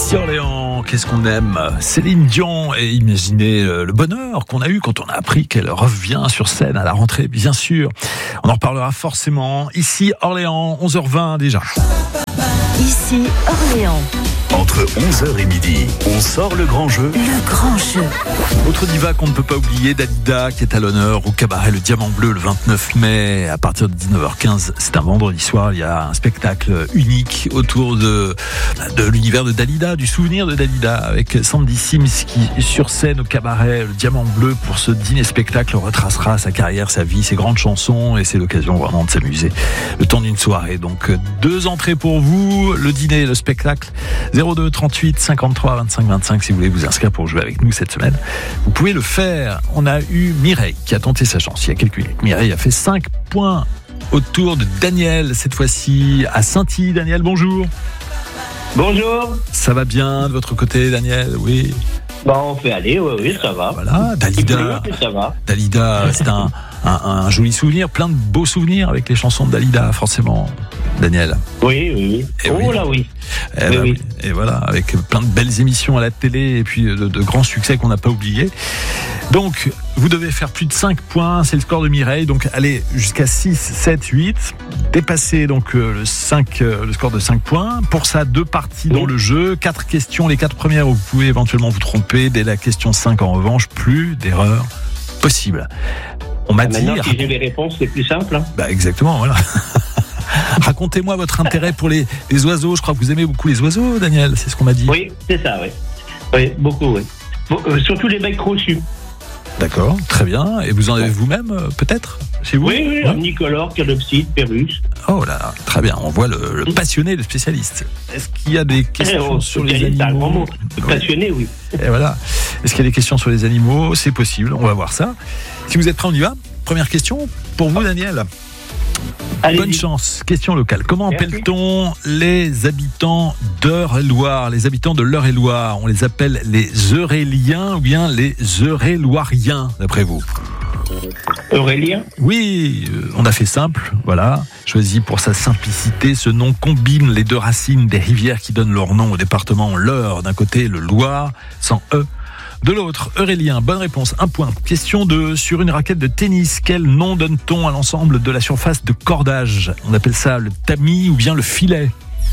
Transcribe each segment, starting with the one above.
Ici Orléans, qu'est-ce qu'on aime Céline Dion, et imaginez le bonheur qu'on a eu quand on a appris qu'elle revient sur scène à la rentrée, bien sûr. On en reparlera forcément. Ici Orléans, 11h20 déjà. Ici Orléans. Entre 11h et midi, on sort le grand jeu. Le grand jeu. Autre diva qu'on ne peut pas oublier, Dalida, qui est à l'honneur au cabaret Le Diamant Bleu le 29 mai à partir de 19h15. C'est un vendredi soir, il y a un spectacle unique autour de l'univers de Dalida, du souvenir de Dalida, avec Sandy Sims qui, sur scène au cabaret Le Diamant Bleu pour ce dîner-spectacle, retracera sa carrière, sa vie, ses grandes chansons, et c'est l'occasion vraiment de s'amuser le temps d'une soirée. Donc 2 entrées pour vous, le dîner et le spectacle. 02 38 53 25 25 si vous voulez vous inscrire pour jouer avec nous cette semaine. Vous pouvez le faire. On a eu Mireille qui a tenté sa chance il y a quelques minutes. Mireille a fait 5 points autour de Daniel, cette fois-ci à Sainty. Daniel, bonjour. Bonjour. Ça va bien de votre côté, Daniel? Oui. On fait aller, oui, ça va. Voilà, Dalida. Ça va. Dalida, c'est un joli souvenir, plein de beaux souvenirs avec les chansons de Dalida, forcément, Daniel. Oui. Et oh oui. là oui. Oui. Et voilà, avec plein de belles émissions à la télé et puis de grands succès qu'on n'a pas oubliés. Donc, vous devez faire plus de 5 points, c'est le score de Mireille. Donc, allez jusqu'à 6, 7, 8. Dépassez donc le score de 5 points. Pour ça, 2 parties dans le jeu. 4 questions. Les 4 premières, vous pouvez éventuellement vous tromper. Dès la question 5, en revanche, plus d'erreurs possibles. On m'a dit... Maintenant, si j'ai les réponses, c'est plus simple. Exactement, voilà. Racontez-moi votre intérêt pour les oiseaux. Je crois que vous aimez beaucoup les oiseaux, Daniel. C'est ce qu'on m'a dit. Oui, c'est ça, oui. Oui, beaucoup, oui. Surtout les becs crochus. D'accord, très bien. Et vous en avez vous-même, peut-être, chez vous? Oui, omnicolore, calopsite, pérus. Oh là, très bien. On voit le passionné, le spécialiste. Est-ce qu'il y a des questions sur les animaux? C'est un grand mot. Passionné, oui. Et voilà. Est-ce qu'il y a des questions sur les animaux? C'est possible, on va voir ça. Si vous êtes prêts, on y va. Première question pour vous, Daniel. Allez-y. Bonne chance. Question locale. Comment Merci. appelle-t-on les habitants d'Eure-et-Loire? Les habitants de l'Eure-et-Loire, on les appelle les Euréliens ou bien les Euréloiriens, d'après vous? Aurélien. Oui, on a fait simple, voilà. Choisi pour sa simplicité, ce nom combine les 2 racines des rivières qui donnent leur nom au département l'Eure, d'un côté le Loire, sans E, de l'autre, Eurélien. Bonne réponse, 1 point. Question 2, sur une raquette de tennis, quel nom donne-t-on à l'ensemble de la surface de cordage? On appelle ça le tamis ou bien le filet?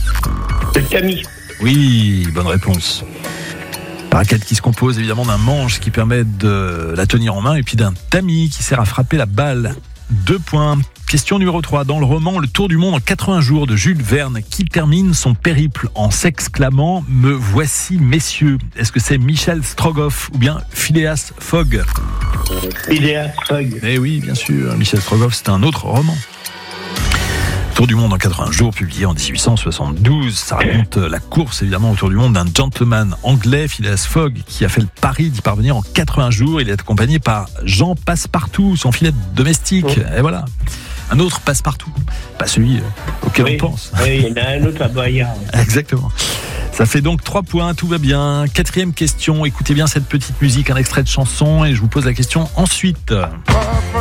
Le tamis. Oui, bonne réponse. La raquette qui se compose évidemment d'un manche qui permet de la tenir en main et puis d'un tamis qui sert à frapper la balle. 2 points. Question numéro 3. Dans le roman Le Tour du monde en 80 jours de Jules Verne, qui termine son périple en s'exclamant « Me voici, messieurs ». Est-ce que c'est Michel Strogoff ou bien Phileas Fogg? Phileas Fogg. Eh oui, bien sûr. Michel Strogoff, c'est un autre roman. Tour du monde en 80 jours, publié en 1872. Ça raconte la course, évidemment, autour du monde d'un gentleman anglais, Phileas Fogg, qui a fait le pari d'y parvenir en 80 jours. Il est accompagné par Jean Passepartout, son filet domestique. Et voilà. Un autre Passepartout. Pas celui auquel on pense. Oui, il y en a un autre là-bas hier. Exactement. Ça fait donc 3 points, tout va bien. 4e question, écoutez bien cette petite musique, un extrait de chanson, et je vous pose la question ensuite.